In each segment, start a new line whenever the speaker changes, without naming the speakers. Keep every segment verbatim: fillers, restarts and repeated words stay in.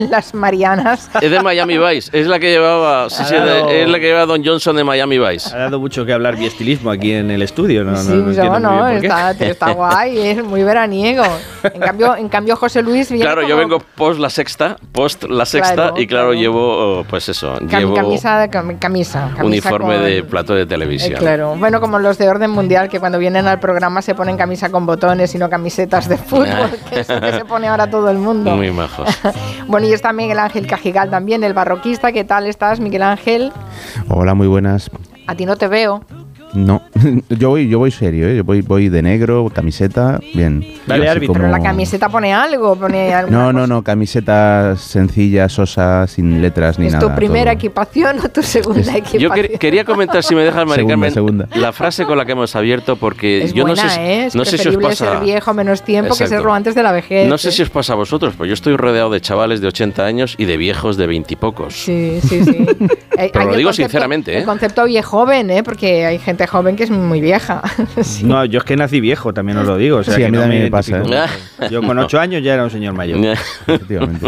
las Marianas.
Es de Miami Vice, es la que llevaba, sí, sí,
dado,
es la que llevaba Don Johnson de Miami Vice.
Ha dado mucho que hablar biestilismo aquí en el estudio, no,
Sí,
no, no entiendo
no,
muy bien por
está,
qué.
está guay, es muy veraniego. En cambio, en cambio José Luis viene
Claro,
como
yo vengo post la sexta, post la sexta
Claro,
y claro,
claro.
llevo, pues eso,
cam-
llevo
camisa, cam- camisa, camisa
uniforme
con-
de plato de televisión.
Eh, claro, bueno, como los de Orden Mundial, que cuando vienen al programa se ponen camisa con botones y no camisetas de fútbol, que es lo que se pone ahora todo el mundo.
Muy majos.
Bueno, y está Miguel Ángel Cajigal también, el barroquista. ¿Qué tal estás, Miguel Ángel?
Hola, muy buenas.
A ti no te veo.
No, yo voy, yo voy serio, ¿eh? Yo voy, voy de negro, camiseta, bien.
Dale,
Yo así
árbitro.
Pero
como-
la camiseta pone algo, pone alguna
No, no,
cosa.
no, camiseta sencilla, sosa, sin letras ni
¿Es
nada.
tu primera
todo.
equipación o tu segunda equipación?
Yo quer- quería comentar, si me dejas, Mari
Segunda,
Carmen,
segunda.
la frase con la que hemos abierto, porque
Es
yo
buena,
no sé,
¿eh? Es
no sé si os
preferible
pasa.
ser viejo menos tiempo que
Exacto.
serlo antes de la vejez.
No sé
¿eh?
si os pasa a vosotros, pues yo estoy rodeado de chavales de ochenta años y de viejos de veinte y pocos.
Sí, sí, sí. Hay-
Pero
hay
lo
el
digo
concepto-
sinceramente, ¿eh?
El concepto viejoven, ¿eh? Porque hay gente joven que es muy vieja. Sí.
No, yo es que nací viejo, también os lo digo. O sea,
Sí,
que
a mí
no
también
me
me pasa,
identifico
¿eh?
mucho. Yo con ocho años ya era un señor mayor.
Efectivamente.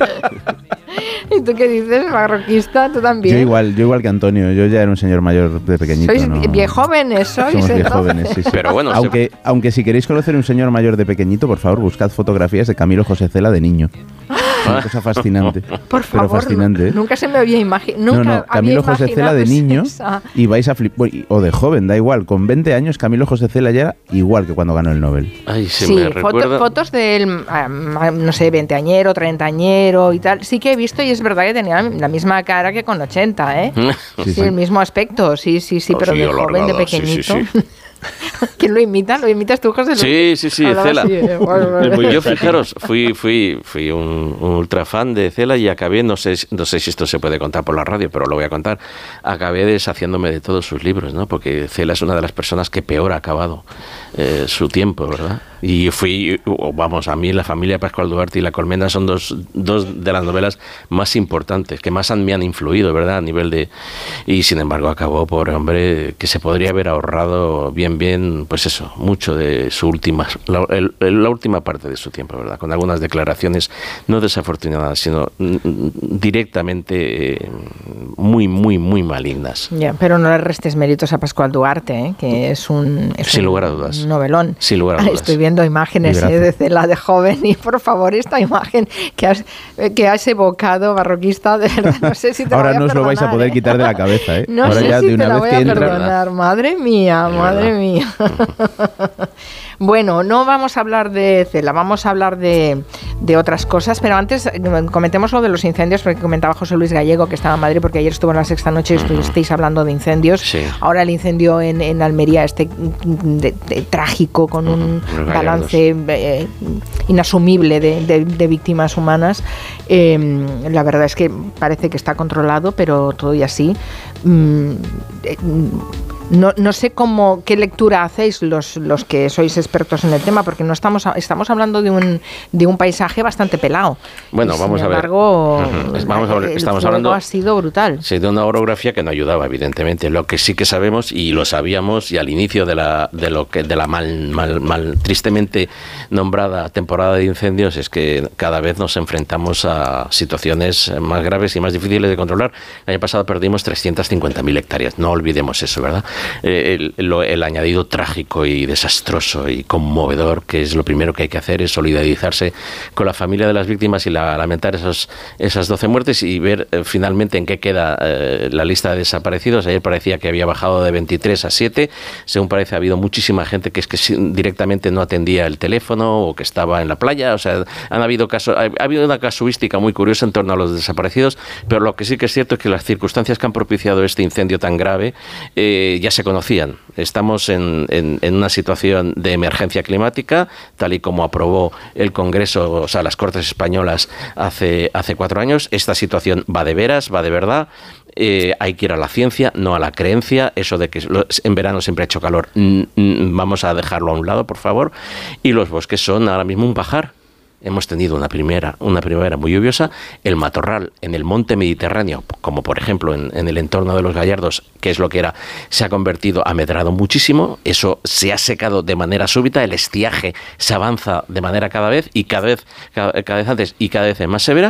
¿Y tú qué dices, barroquista? ¿Tú también?
Yo igual, yo igual que Antonio, yo ya era un señor mayor de pequeñito.
¿Sois
¿no?
viejóvenes? ¿Sois
Somos
entonces?
viejóvenes, sí, sí.
Pero bueno,
aunque, aunque si queréis conocer un señor mayor de pequeñito, por favor, buscad fotografías de Camilo José Cela de niño. Es una cosa fascinante.
Por
pero
favor,
fascinante. ¿eh?
nunca se me había imaginado.
No,
Nunca
no,
había
Camilo José Cela de
imaginado
niño
esa-
y vais a flipar, o de joven, da igual, con veinte años Camilo José Cela ya era igual que cuando ganó el Nobel.
Ay, se
Sí,
me
foto-
recuerda.
fotos del, ah, no sé, veinteañero, treintañero y tal. Sí que he visto y es verdad que tenía la misma cara que con ochenta, ¿eh?
Sí,
Sí,
sí.
el mismo aspecto, sí, sí, sí,
Oh,
pero
sí,
de joven, de
alargado, sí, sí,
pequeñito.
sí.
¿Quién lo imita? ¿Lo imitas tú, José Luis?
Sí, sí, sí,
Hablaba
Cela.
así, ¿eh? Bueno, bueno.
Muy
Yo,
versátil.
fijaros, fui, fui, fui un, un ultra fan de Cela y acabé, no sé, no sé si esto se puede contar por la radio, pero lo voy a contar. Acabé deshaciéndome de todos sus libros, ¿no? Porque Cela es una de las personas que peor ha acabado eh, su tiempo, ¿verdad? Y fui, vamos, a mí La familia Pascual Duarte y La colmena son dos, dos de las novelas más importantes, que más han, me han influido, ¿verdad? A nivel de... Y sin embargo acabó, pobre hombre, que se podría haber ahorrado bien, bien, pues eso, mucho de su última, la, el, la última parte de su tiempo, ¿verdad? Con algunas declaraciones no desafortunadas, sino mm, directamente eh, muy, muy, muy malignas.
Ya, pero no le restes méritos a Pascual Duarte, ¿eh? Que es un, es
Sin
un
lugar a dudas.
novelón.
Sin lugar a dudas.
Estoy viendo imágenes
Librazo.
eh, de Cela de joven y por favor esta imagen que has, eh, que has evocado, barroquista, de verdad, no sé si te la
Ahora
voy a
no os lo vais a
perdonar,
poder
¿eh?
quitar de la cabeza, ¿eh?
No
Ahora
sé
ya
si
de
te
una
la
vez
voy
que
a
entra.
perdonar. Madre mía,
Es
madre
verdad.
mía. Bueno, no vamos a hablar de Cela, vamos a hablar de, de otras cosas, pero antes eh, comentemos lo de los incendios, porque comentaba José Luis Gallego que estaba en Madrid, porque ayer estuvo en la Sexta Noche y estuvisteis hablando de incendios.
Sí.
Ahora el incendio en, en Almería, este de- de- trágico, con un
Ujú, los
balance eh, inasumible de, de- de víctimas humanas. Eh, la verdad es que parece que está controlado, pero todo y así. mm, eh, No, no sé cómo qué lectura hacéis los, los que sois expertos en el tema, porque no estamos estamos hablando de un de un paisaje bastante pelado.
Bueno,
Y,
vamos
sin
a ver.
embargo,
Ujú. Vamos a ver,
el
estamos
fuego
hablando-
ha sido brutal.
Sí, de una orografía que no ayudaba, evidentemente. Lo que sí que sabemos, y lo sabíamos, y al inicio de la, de lo que, de la mal, mal, mal, tristemente nombrada temporada de incendios, es que cada vez nos enfrentamos a situaciones más graves y más difíciles de controlar. El año pasado perdimos trescientas cincuenta mil hectáreas. No olvidemos eso, ¿verdad? Eh, el, lo, el añadido trágico y desastroso y conmovedor, que es lo primero que hay que hacer, es solidarizarse con la familia de las víctimas y la, lamentar esos, esas doce muertes y ver eh, finalmente en qué queda eh, la lista de desaparecidos. Ayer parecía que había bajado de veintitrés a siete. Según parece, ha habido muchísima gente que es que directamente no atendía el teléfono o que estaba en la playa. O sea, han habido casos, ha, ha habido una casuística muy curiosa en torno a los desaparecidos, pero lo que sí que es cierto es que las circunstancias que han propiciado este incendio tan grave eh, ya se conocían. Estamos en, en, en una situación de emergencia climática, tal y como aprobó el Congreso, o sea, las Cortes Españolas hace, hace cuatro años. Esta situación va de veras, va de verdad. Eh, hay que ir a la ciencia, no a la creencia. Eso de que en verano siempre ha hecho calor, mm, mm, vamos a dejarlo a un lado, por favor. Y los bosques son ahora mismo un pajar. Hemos tenido una primera, una primavera muy lluviosa. El matorral en el monte Mediterráneo, como por ejemplo en, en el entorno de los Gallardos, que es lo que era, se ha convertido, ha medrado muchísimo. Eso se ha secado de manera súbita. El estiaje se avanza de manera cada vez y cada vez, cada, cada vez antes y cada vez más severa.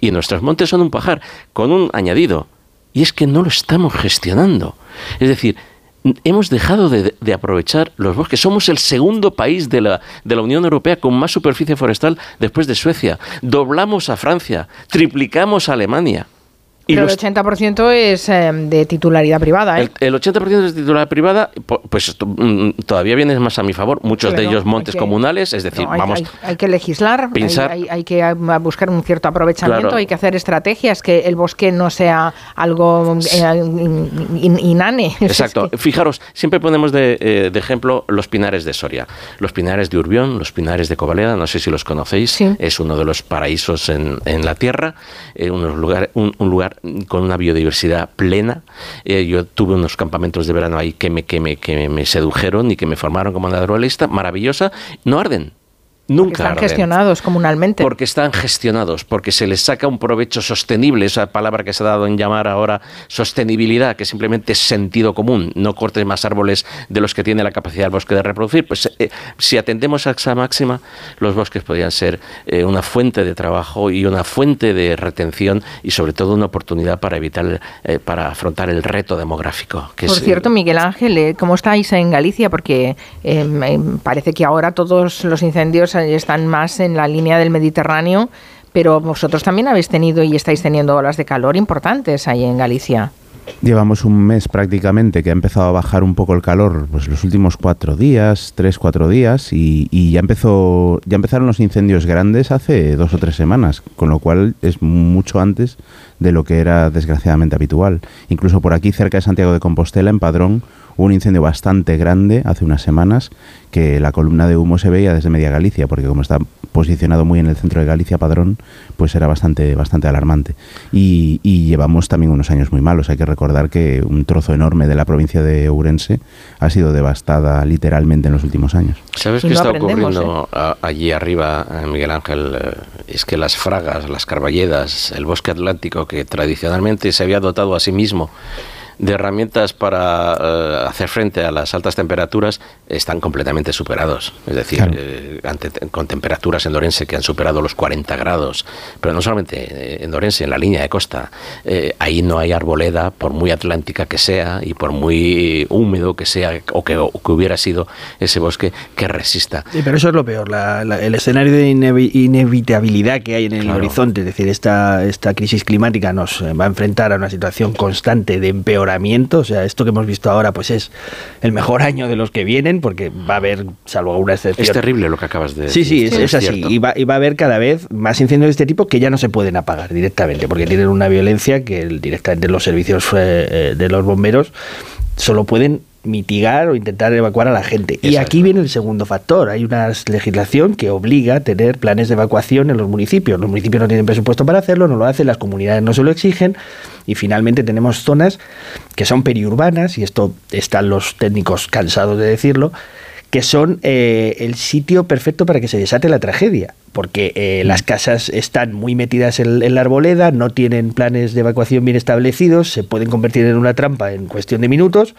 y nuestros montes son un pajar, con un añadido, y es que no lo estamos gestionando. Es decir, hemos dejado de, de aprovechar los bosques. Somos el segundo país de la, de la Unión Europea con más superficie forestal después de Suecia. Doblamos a Francia, triplicamos a Alemania. Y
Pero
los,
el ochenta por ciento es eh, de titularidad privada, ¿eh?
El, el ochenta por ciento es de titularidad privada, pues todavía viene más a mi favor. Muchos
Pero
de ellos montes
que,
comunales, es decir,
no, hay,
vamos...
Hay, hay que legislar,
pensar,
hay, hay, hay que buscar un cierto aprovechamiento,
claro,
hay que hacer estrategias, que el bosque no sea algo eh, in, in, inane.
Exacto.
Es que...
Fijaros, siempre ponemos de, eh, de ejemplo los pinares de Soria, los pinares de Urbión, los pinares de Covaleda, no sé si los conocéis,
sí.
Es uno de los paraísos en, en la tierra, eh, unos lugar, un, un lugar con una biodiversidad plena. Eh, yo tuve unos campamentos de verano ahí que me, que me, que me sedujeron y que me formaron como naturalista, maravillosa. No arden. Nunca
están
arden.
gestionados comunalmente.
Porque están gestionados, porque se les saca un provecho sostenible, esa palabra que se ha dado en llamar ahora sostenibilidad, que simplemente es sentido común, no cortes más árboles de los que tiene la capacidad del bosque de reproducir. Pues eh, si atendemos a esa máxima, los bosques podrían ser eh, una fuente de trabajo y una fuente de retención y sobre todo una oportunidad para evitar, eh, para afrontar el reto demográfico. Que
Por
es,
cierto, Miguel Ángel, ¿cómo estáis en Galicia? Porque eh, parece que ahora todos los incendios están más en la línea del Mediterráneo, pero vosotros también habéis tenido y estáis teniendo olas de calor importantes ahí en Galicia.
Llevamos un mes prácticamente que ha empezado a bajar un poco el calor, pues los últimos cuatro días, tres, cuatro días, y, y ya empezó, ya empezaron los incendios grandes hace dos o tres semanas, con lo cual es mucho antes de lo que era desgraciadamente habitual. Incluso por aquí, cerca de Santiago de Compostela, en Padrón, hubo un incendio bastante grande hace unas semanas que la columna de humo se veía desde media Galicia, porque como está posicionado muy en el centro de Galicia, Padrón, pues era bastante bastante alarmante. Y, y llevamos también unos años muy malos. Hay que recordar que un trozo enorme de la provincia de Ourense ha sido devastada literalmente en los últimos años.
¿Sabes qué no está ocurriendo eh? allí arriba, Miguel Ángel? Es que las fragas, las carballedas, el bosque atlántico, que tradicionalmente se había dotado a sí mismo de herramientas para uh, hacer frente a las altas temperaturas, están completamente superados. Es decir, claro. eh, ante, con temperaturas en Orense que han superado los cuarenta grados, pero no solamente en Orense, en la línea de costa, eh, ahí no hay arboleda, por muy atlántica que sea y por muy húmedo que sea o que, o que hubiera sido ese bosque, que resista.
Sí, pero eso es lo peor, la, la, el escenario de inevi- inevitabilidad que hay en el claro. horizonte. Es decir, esta, esta crisis climática nos va a enfrentar a una situación constante de empeoramiento. O sea, esto que hemos visto ahora pues es el mejor año de los que vienen, porque va a haber, salvo alguna excepción...
Es terrible lo que acabas de
decir. Sí, sí,
sí,
es, es así. Y va, y va a haber cada vez más incendios de este tipo que ya no se pueden apagar directamente, porque tienen una violencia que el, directamente los servicios eh, de los bomberos solo pueden mitigar o intentar evacuar a la gente. Exacto. Y aquí viene el segundo factor. Hay una legislación que obliga a tener planes de evacuación en los municipios. Los municipios no tienen presupuesto para hacerlo, no lo hacen, las comunidades no se lo exigen, y finalmente tenemos zonas que son periurbanas, y esto están los técnicos cansados de decirlo, que son eh, el sitio perfecto para que se desate la tragedia, porque eh, las casas están muy metidas en, en la arboleda, no tienen planes de evacuación bien establecidos, se pueden convertir en una trampa en cuestión de minutos.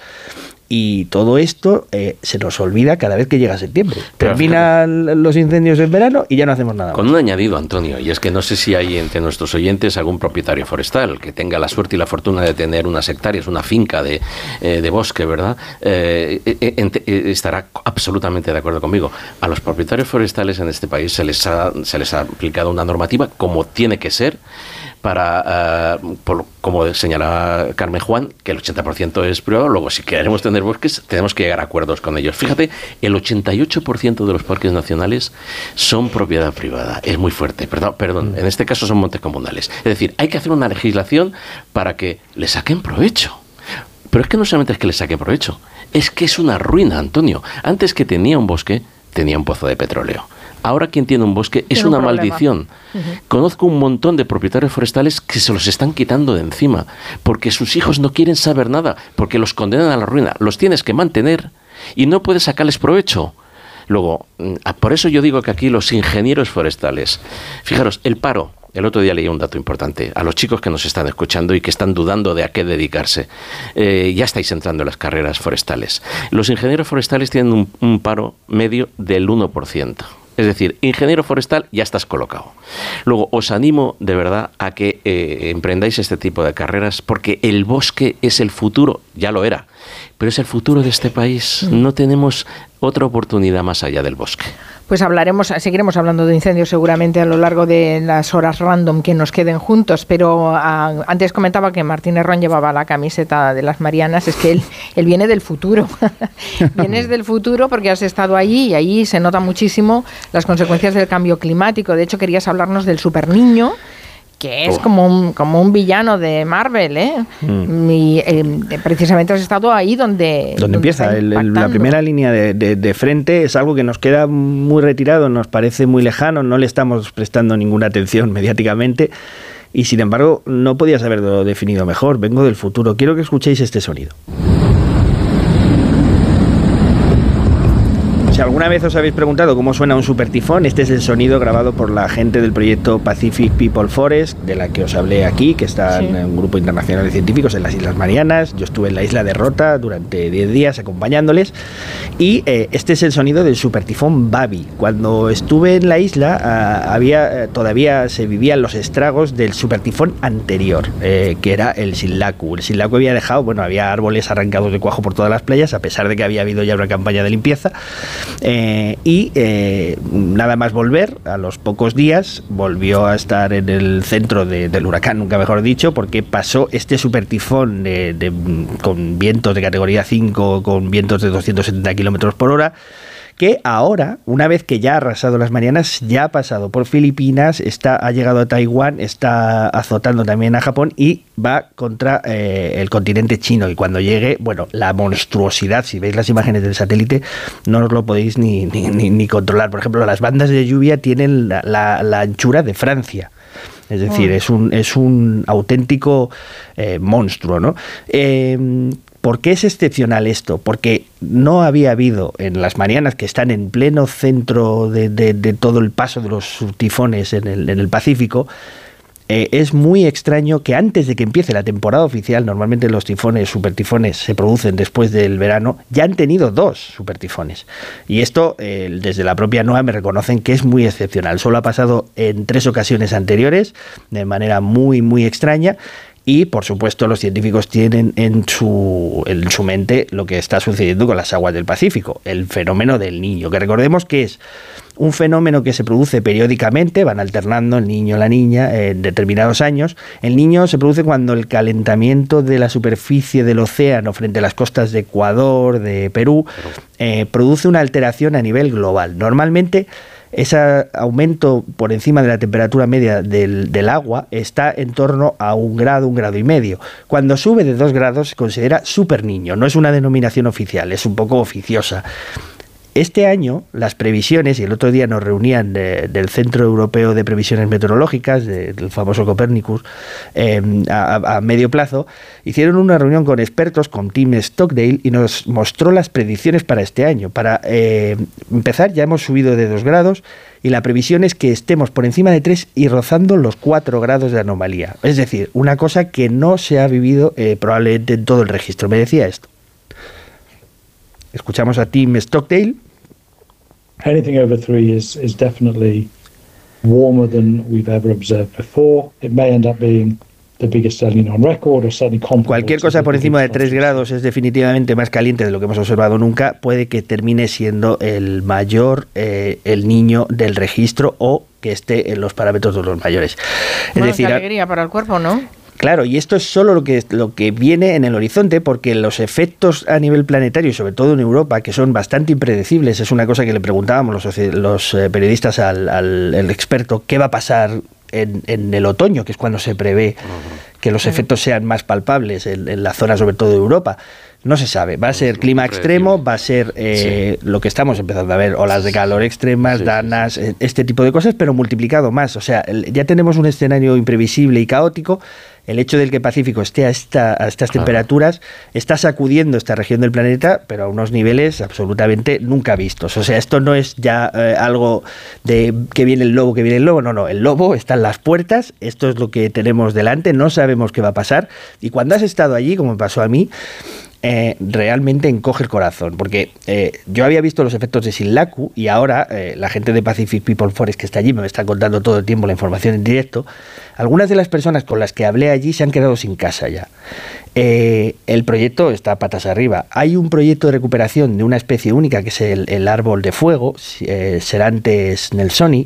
Y todo esto eh, se nos olvida cada vez que llega septiembre. Terminan los incendios en verano y ya no hacemos nada
Con
más.
un añadido, Antonio, y es que no sé si hay entre nuestros oyentes algún propietario forestal que tenga la suerte y la fortuna de tener unas hectáreas, una finca de, eh, de bosque, ¿verdad? Eh, eh, eh, estará absolutamente de acuerdo conmigo. A los propietarios forestales en este país se les ha, se les ha aplicado una normativa como tiene que ser, para, uh, por, como señalaba Carmen Juan, que el ochenta por ciento es privado. Luego, si queremos tener bosques, tenemos que llegar a acuerdos con ellos. Fíjate, el ochenta y ocho por ciento de los parques nacionales son propiedad privada. Es muy fuerte, perdón, perdón, en este caso son montes comunales. Es decir, hay que hacer una legislación para que le saquen provecho. Pero es que no solamente es que le saquen provecho, es que es una ruina, Antonio. Antes que tenía un bosque, tenía un pozo de petróleo. Ahora quien tiene un bosque es una maldición. Uh-huh. Conozco un montón de propietarios forestales que se los están quitando de encima, porque sus hijos no quieren saber nada, porque los condenan a la ruina. Los tienes que mantener y no puedes sacarles provecho. Luego, por eso yo digo que aquí los ingenieros forestales, fijaros, el paro. El otro día leí un dato importante. A los chicos que nos están escuchando y que están dudando de a qué dedicarse, eh, ya estáis entrando en las carreras forestales. Los ingenieros forestales tienen un, un paro medio del uno por ciento. Es decir, ingeniero forestal, ya estás colocado. Luego, os animo de verdad a que eh, emprendáis este tipo de carreras, porque el bosque es el futuro, ya lo era, pero es el futuro de este país. No tenemos otra oportunidad más allá del bosque.
Pues hablaremos, seguiremos hablando de incendios seguramente a lo largo de las horas random que nos queden juntos, pero a, antes comentaba que Martín Herrón llevaba la camiseta de las Marianas, es que él, él viene del futuro, vienes del futuro porque has estado allí y ahí se nota muchísimo las consecuencias del cambio climático. De hecho, querías hablarnos del superniño, que es oh. como, un, como un villano de Marvel, ¿eh? Mm. Y eh, precisamente has estado ahí donde...
Donde, donde empieza, el, el, la primera línea de, de, de frente es algo que nos queda muy retirado, nos parece muy lejano, no le estamos prestando ninguna atención mediáticamente y sin embargo no podías haberlo definido mejor. Vengo del futuro, quiero que escuchéis este sonido. Si alguna vez os habéis preguntado cómo suena un supertifón, este es el sonido grabado por la gente del proyecto Pacific People Forest, de la que os hablé aquí, que está sí. en un grupo internacional de científicos en las Islas Marianas. Yo estuve en la isla de Rota durante diez días acompañándoles y eh, este es el sonido del supertifón Babi. Cuando estuve en la isla uh, había uh, todavía se vivían los estragos del supertifón anterior, eh, que era el Sinlaku. El Sinlaku había dejado, bueno, había árboles arrancados de cuajo por todas las playas, a pesar de que había habido ya una campaña de limpieza. Eh, y eh, nada más volver, a los pocos días volvió a estar en el centro de, del huracán, nunca mejor dicho, porque pasó este supertifón de, de, con vientos de categoría cinco, con vientos de doscientos setenta kilómetros por hora, que ahora, una vez que ya ha arrasado las Marianas, ya ha pasado por Filipinas, está, ha llegado a Taiwán, está azotando también a Japón y va contra eh, el continente chino. Y cuando llegue, bueno, la monstruosidad, si veis las imágenes del satélite, no os lo podéis ni, ni, ni, ni controlar. Por ejemplo, las bandas de lluvia tienen la, la, la anchura de Francia. Es decir, oh. es un es un auténtico eh, monstruo, ¿no? Eh, ¿Por qué es excepcional esto? Porque no había habido en las Marianas, que están en pleno centro de, de, de todo el paso de los tifones en el, en el Pacífico, eh, es muy extraño que antes de que empiece la temporada oficial, normalmente los tifones, supertifones, se producen después del verano, ya han tenido dos supertifones. Y esto, eh, desde la propia NOAA me reconocen que es muy excepcional. Solo ha pasado en tres ocasiones anteriores, de manera muy, muy extraña. Y, por supuesto, los científicos tienen en su, en su mente lo que está sucediendo con las aguas del Pacífico, el fenómeno del Niño, que recordemos que es un fenómeno que se produce periódicamente, van alternando el niño y la niña en determinados años. El Niño se produce cuando el calentamiento de la superficie del océano frente a las costas de Ecuador, de Perú, eh, produce una alteración a nivel global. Normalmente, ese aumento por encima de la temperatura media del, del agua está en torno a un grado, un grado y medio. Cuando sube de dos grados se considera superniño. No es una denominación oficial, es un poco oficiosa. Este año, las previsiones, y el otro día nos reunían de, del Centro Europeo de Previsiones Meteorológicas, de, del famoso Copernicus, eh, a, a medio plazo, hicieron una reunión con expertos, con Tim Stockdale, y nos mostró las predicciones para este año. Para eh, empezar, ya hemos subido de dos grados, y la previsión es que estemos por encima de tres y rozando los cuatro grados de anomalía. Es decir, una cosa que no se ha vivido eh, probablemente en todo el registro. Me decía esto. Escuchamos a Tim Stockdale.
Anything over three is, is definitely warmer than we've ever observed before. It may end up being the biggest El Niño on record or certainly comparable.
Cualquier cosa por encima de tres grados es definitivamente más caliente de lo que hemos observado nunca. Puede que termine siendo el mayor eh, El Niño del registro o que esté en los parámetros de los mayores.
Bueno,
es decir,
qué alegría para el cuerpo, ¿no?
Claro, y esto es solo lo que, lo que viene en el horizonte, porque los efectos a nivel planetario, y sobre todo en Europa, que son bastante impredecibles, es una cosa que le preguntábamos los, los eh, periodistas al, al el experto, ¿qué va a pasar en, en el otoño, que es cuando se prevé que los efectos sean más palpables en, en la zona, sobre todo de Europa? No se sabe, va a ser clima extremo, va a ser eh, sí. lo que estamos empezando a ver, olas de calor extremas, sí, danas, sí, sí. este tipo de cosas, pero multiplicado más. O sea, el, ya tenemos un escenario imprevisible y caótico. El hecho de que el Pacífico esté a, esta, a estas claro. temperaturas está sacudiendo esta región del planeta, pero a unos niveles absolutamente nunca vistos. O sea, esto no es ya eh, algo de que viene el lobo, que viene el lobo. No, no, el lobo está en las puertas, esto es lo que tenemos delante, no sabemos qué va a pasar. Y cuando has estado allí, como me pasó a mí, eh, realmente encoge el corazón, porque eh, yo había visto los efectos de Sinlaku y ahora eh, la gente de Pacific People Forest que está allí me está contando todo el tiempo la información en directo. Algunas de las personas con las que hablé allí se han quedado sin casa ya. Eh, el proyecto está patas arriba. Hay un proyecto de recuperación de una especie única que es el, el árbol de fuego, eh, Serantes nelsoni,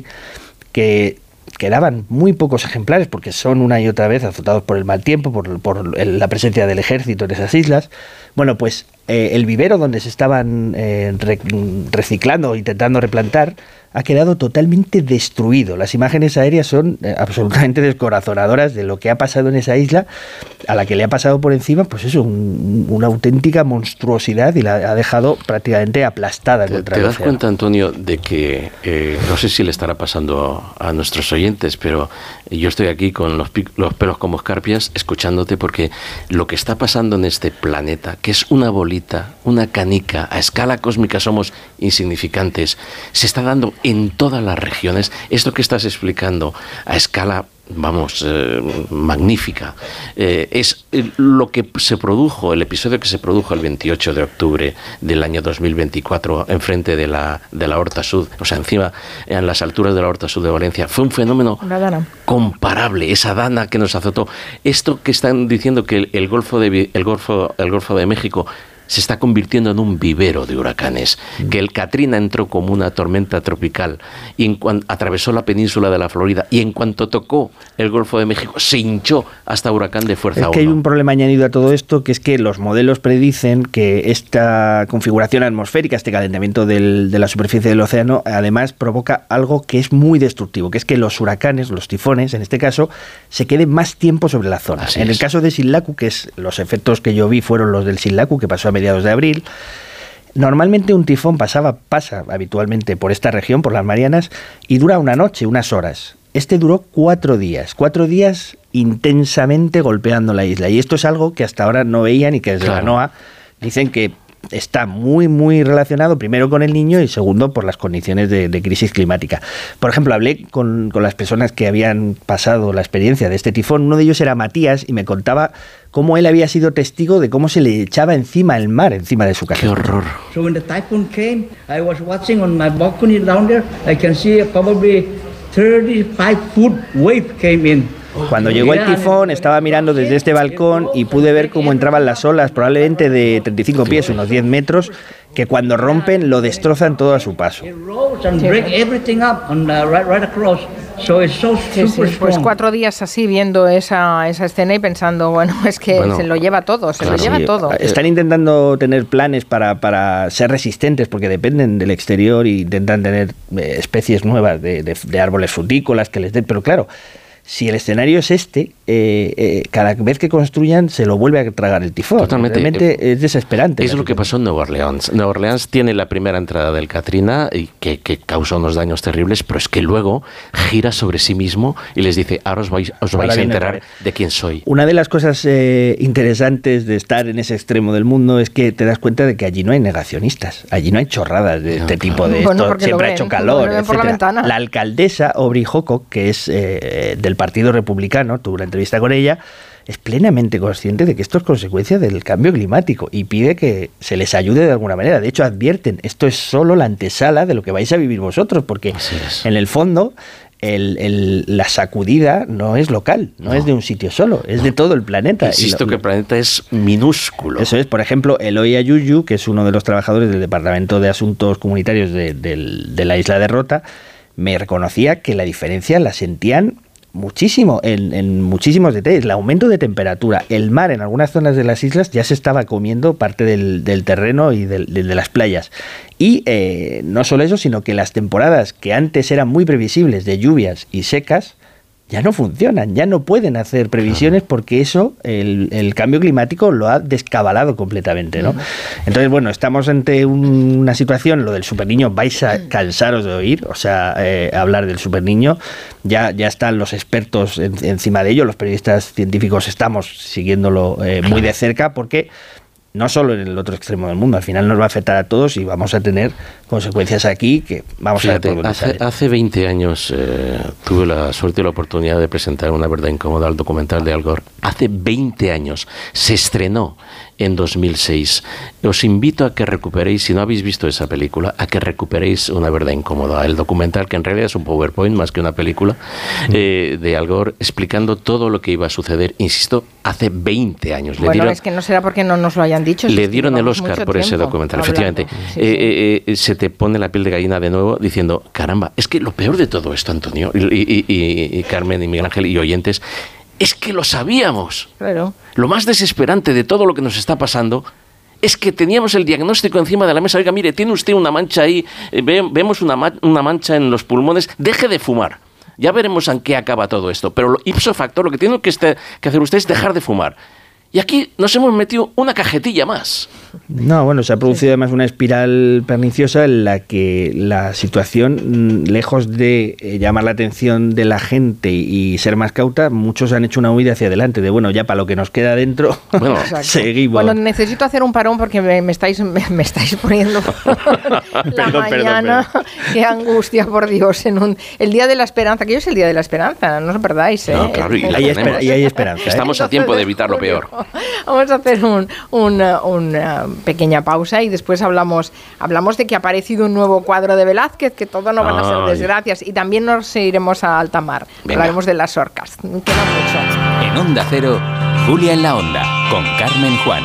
que quedaban muy pocos ejemplares porque son una y otra vez azotados por el mal tiempo, por, por el, la presencia del ejército en esas islas. Bueno, pues eh, el vivero donde se estaban eh, re, reciclando, intentando replantar, ha quedado totalmente destruido. Las imágenes aéreas son eh, absolutamente descorazonadoras de lo que ha pasado en esa isla, a la que le ha pasado por encima, pues eso, un, una auténtica monstruosidad y la ha dejado prácticamente aplastada
¿Te,
contra
¿te
el
das
océano.
cuenta, Antonio, de que, eh, no sé si le estará pasando a, a nuestros oyentes, pero yo estoy aquí con los, los pelos como escarpias escuchándote, porque lo que está pasando en este planeta, que es una bolita, una canica, a escala cósmica somos insignificantes, se está dando en todas las regiones. Esto que estás explicando a escala, vamos, eh, magnífica, eh, es lo que se produjo, el episodio que se produjo el veintiocho de octubre del año dos mil veinticuatro enfrente de la, de la Horta Sud, o sea, encima, en las alturas de la Horta Sud de Valencia. Fue un fenómeno comparable, esa dana que nos azotó. Esto que están diciendo que el, el Golfo de el Golfo, el Golfo de México se está convirtiendo en un vivero de huracanes, mm. que el Katrina entró como una tormenta tropical y en cuan, atravesó la península de la Florida, y en cuanto tocó el Golfo de México se hinchó hasta huracán de fuerza uno.
Es que hay un problema añadido a todo esto, que es que los modelos predicen que esta configuración atmosférica, este calentamiento del, de la superficie del océano, además provoca algo que es muy destructivo, que es que los huracanes, los tifones, en este caso, se queden más tiempo sobre la zona.
Así
en
es.
el caso de Sinlaku, que es los efectos que yo vi fueron los del Sinlaku, que pasó a mediados de abril. Normalmente un tifón pasaba, pasa habitualmente por esta región, por las Marianas, y dura una noche, unas horas. Este duró cuatro días, cuatro días intensamente golpeando la isla. Y esto es algo que hasta ahora no veían y que desde claro. la NOAA dicen que está muy, muy relacionado, primero con el Niño y segundo por las condiciones de, de crisis climática. Por ejemplo, hablé con, con las personas que habían pasado la experiencia de este tifón. Uno de ellos era Matías y me contaba cómo él había sido testigo de cómo se le echaba encima el mar, encima de su casa.
¡Qué horror!
So when the typhoon came, I was watching on my balcony down there. I can see probably thirty-five foot wave came in.
Cuando llegó el tifón, estaba mirando desde este balcón y pude ver cómo entraban las olas, probablemente de treinta y cinco pies, unos diez metros, que cuando rompen lo destrozan todo a su paso.
Sí, sí, pues cuatro días así viendo esa, esa escena y pensando, bueno, es que bueno, se lo lleva todo, se claro, lo lleva
sí,
todo.
Están intentando tener planes para, para ser resistentes porque dependen del exterior y intentan tener especies nuevas de, de, de árboles frutícolas que les den, pero claro, si el escenario es este, eh, eh, cada vez que construyan se lo vuelve a tragar el tifón.
Totalmente.
Realmente es desesperante.
Es lo que pasó en Nueva Orleans. Nueva Orleans tiene la primera entrada del Katrina y que, que causa unos daños terribles, pero es que luego gira sobre sí mismo y les dice, ahora os vais, os vais a enterar de quién soy.
Una de las cosas eh, interesantes de estar en ese extremo del mundo es que te das cuenta de que allí no hay negacionistas, allí no hay chorradas de este no, tipo claro. de
bueno,
esto, siempre
ven,
ha hecho calor, etcétera.
La,
la alcaldesa Aubrey Hoco, que es eh, del Partido Republicano, tuve una entrevista con ella, es plenamente consciente de que esto es consecuencia del cambio climático y pide que se les ayude de alguna manera. De hecho, advierten, esto es solo la antesala de lo que vais a vivir vosotros, porque en el fondo el, el, la sacudida no es local, no, no es de un sitio solo, es no. de todo el planeta.
Insisto lo, que el planeta es minúsculo.
Eso es, por ejemplo, Eloy Ayuyu, que es uno de los trabajadores del Departamento de Asuntos Comunitarios de, de, de la isla de Rota, me reconocía que la diferencia la sentían muchísimo, en, en muchísimos detalles. El aumento de temperatura, el mar en algunas zonas de las islas ya se estaba comiendo parte del, del terreno y del, de, de las playas. Y eh, no solo eso, sino que las temporadas que antes eran muy previsibles de lluvias y secas, ya no funcionan, ya no pueden hacer previsiones porque eso, el, el cambio climático lo ha descabalado completamente, ¿no? Entonces, bueno, estamos ante un, una situación, lo del superniño, vais a cansaros de oír, o sea, eh, hablar del superniño, ya, ya están los expertos en, encima de ello, los periodistas científicos estamos siguiéndolo eh, muy de cerca porque no solo en el otro extremo del mundo, al final nos va a afectar a todos y vamos a tener consecuencias aquí que vamos
Fíjate,
a ver por dónde
hace,
sale.
hace veinte años eh, tuve la suerte y la oportunidad de presentar Una verdad incómoda al documental de Al Gore. Hace hace veinte años. Se estrenó en dos mil seis. Os invito a que recuperéis, si no habéis visto esa película, a que recuperéis Una verdad incómoda, el documental que en realidad es un PowerPoint más que una película, eh, de Al Gore, explicando todo lo que iba a suceder, insisto, hace veinte años. Le
bueno,
dieron,
es que no será porque no nos lo hayan dicho.
Le
es
dieron el Oscar por ese documental, hablando. Efectivamente. Sí, eh, sí. Eh, se te pone la piel de gallina de nuevo diciendo, caramba, es que lo peor de todo esto, Antonio, y, y, y, y Carmen y Miguel Ángel y oyentes, es que lo sabíamos.
Claro.
Lo más desesperante de todo lo que nos está pasando es que teníamos el diagnóstico encima de la mesa. Oiga, mire, tiene usted una mancha ahí, eh, ve, vemos una, ma- una mancha en los pulmones, deje de fumar. Ya veremos en qué acaba todo esto. Pero lo, ipso facto, lo que tiene que, este, que hacer usted es dejar de fumar. Y aquí nos hemos metido una cajetilla más.
No, bueno, se ha producido además una espiral perniciosa en la que la situación, lejos de eh, llamar la atención de la gente y ser más cauta, muchos han hecho una huida hacia adelante, de bueno, ya para lo que nos queda dentro, bueno, seguimos.
Bueno, necesito hacer un parón porque me, me, estáis, me, me estáis poniendo la
perdón,
mañana. Perdón, perdón. Qué angustia, por Dios. En un, el Día de la Esperanza, que hoy es el Día de la Esperanza, no os perdáis. ¿eh?
No, claro, y,
hay, esper- y hay esperanza. ¿eh?
Estamos a tiempo de evitar lo peor.
Vamos a hacer un, una, una pequeña pausa y después hablamos, hablamos de que ha aparecido un nuevo cuadro de Velázquez, que todo no van a ser desgracias, y también nos iremos a alta mar. Venga. Hablaremos de las orcas. Queda mucho.
En Onda Cero, Julia en la Onda, con Carmen Juan.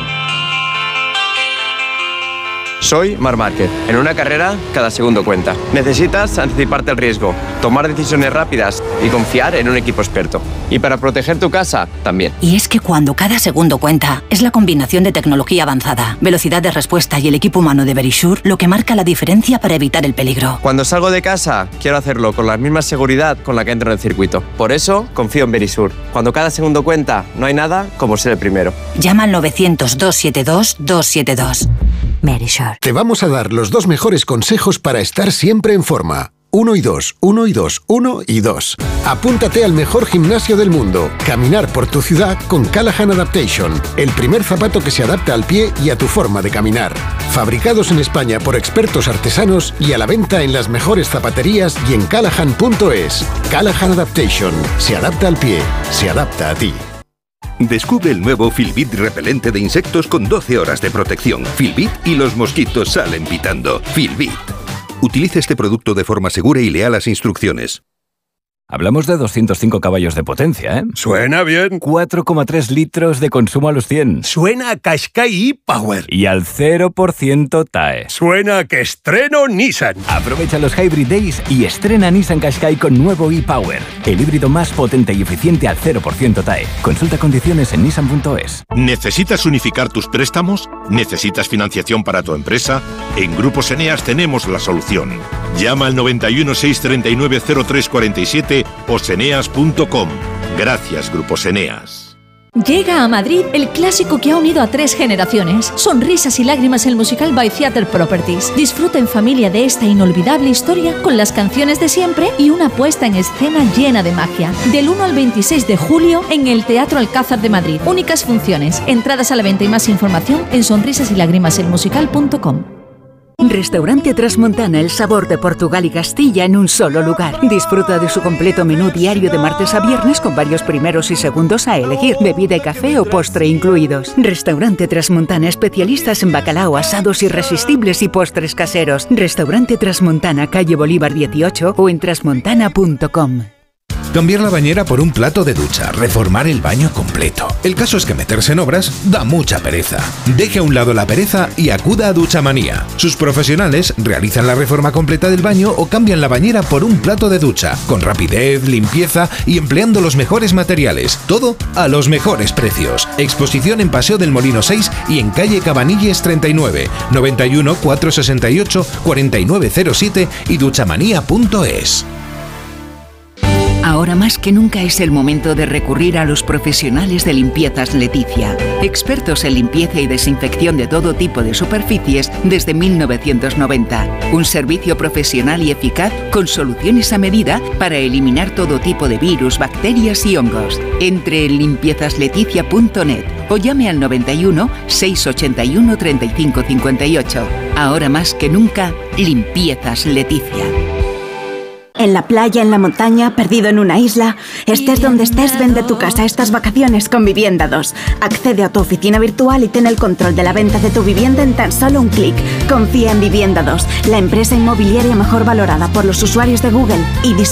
Soy Marc Márquez. En una carrera, cada segundo cuenta. Necesitas anticiparte al riesgo, tomar decisiones rápidas y confiar en un equipo experto. Y para proteger tu casa, también.
Y es que cuando cada segundo cuenta, es la combinación de tecnología avanzada, velocidad de respuesta y el equipo humano de Verisure lo que marca la diferencia para evitar el peligro.
Cuando salgo de casa, quiero hacerlo con la misma seguridad con la que entro en el circuito. Por eso, confío en Verisure. Cuando cada segundo cuenta, no hay nada como ser el primero.
Llama al novecientos, doscientos setenta y dos, doscientos setenta y dos. Verisure.
Te vamos a dar los dos mejores consejos para estar siempre en forma. Uno y dos, uno y dos, uno y dos. Apúntate al mejor gimnasio del mundo. Caminar por tu ciudad con Callahan Adaptation, el primer zapato que se adapta al pie y a tu forma de caminar. Fabricados en España por expertos artesanos y a la venta en las mejores zapaterías y en callahan punto es. Callahan Adaptation. Se adapta al pie. Se adapta a ti.
Descubre el nuevo Filbit repelente de insectos con doce horas de protección. Filbit y los mosquitos salen pitando. Filbit. Utilice este producto de forma segura y lea las instrucciones.
Hablamos de doscientos cinco caballos de potencia, ¿eh?
Suena bien.
cuatro coma tres litros de consumo a los cien.
Suena a Qashqai e-Power.
Y al cero por ciento T A E.
Suena a que estreno Nissan.
Aprovecha los Hybrid Days y estrena Nissan Qashqai con nuevo e-Power. El híbrido más potente y eficiente al cero por ciento T A E. Consulta condiciones en nissan punto es.
¿Necesitas unificar tus préstamos? ¿Necesitas financiación para tu empresa? En Grupos Eneas tenemos la solución. Llama al noventa y uno, seiscientos treinta y nueve, cero tres cuarenta y siete o seneas punto com. Gracias, Grupos Eneas.
Llega a Madrid el clásico que ha unido a tres generaciones. Sonrisas y lágrimas, el musical by Theatre Properties. Disfruta en familia de esta inolvidable historia con las canciones de siempre y una puesta en escena llena de magia. Del uno al veintiséis de julio en el Teatro Alcázar de Madrid. Únicas funciones. Entradas a la venta y más información en sonrisas y lágrimas el musical punto com.
Restaurante Trasmontana, el sabor de Portugal y Castilla en un solo lugar. Disfruta de su completo menú diario de martes a viernes con varios primeros y segundos a elegir, bebida y café o postre incluidos. Restaurante Trasmontana, especialistas en bacalao, asados irresistibles y postres caseros. Restaurante Trasmontana, calle Bolívar dieciocho o en trasmontana punto com.
Cambiar la bañera por un plato de ducha, reformar el baño completo. El caso es que meterse en obras da mucha pereza. Deje a un lado la pereza y acuda a Duchamanía. Sus profesionales realizan la reforma completa del baño o cambian la bañera por un plato de ducha, con rapidez, limpieza y empleando los mejores materiales. Todo a los mejores precios. Exposición en Paseo del Molino seis y en calle Cabanilles treinta y nueve, noventa y uno, cuatrocientos sesenta y ocho, cuarenta y nueve cero siete y duchamanía punto es.
Ahora más que nunca es el momento de recurrir a los profesionales de Limpiezas Leticia, expertos en limpieza y desinfección de todo tipo de superficies desde mil novecientos noventa. Un servicio profesional y eficaz con soluciones a medida para eliminar todo tipo de virus, bacterias y hongos. Entre en limpiezas leticia punto net o llame al noventa y uno, seiscientos ochenta y uno, treinta y cinco cincuenta y ocho. Ahora más que nunca, Limpiezas Leticia.
En la playa, en la montaña, perdido en una isla. Estés donde estés, vende tu casa estas vacaciones con Vivienda dos. Accede a tu oficina virtual y ten el control de la venta de tu vivienda en tan solo un clic. Confía en Vivienda dos, la empresa inmobiliaria mejor valorada por los usuarios de Google y